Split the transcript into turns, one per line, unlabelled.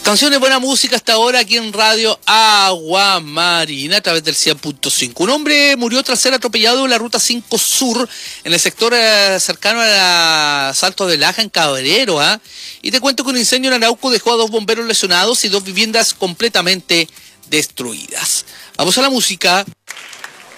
Canciones, buena música hasta ahora aquí en Radio Agua Marina a través del 100.5. Un hombre murió tras ser atropellado en la ruta 5 Sur, en el sector cercano a Salto de Laja, en Cabrero. Y te cuento que un incendio en Arauco dejó a 2 bomberos lesionados y 2 viviendas completamente destruidas. Vamos a la música.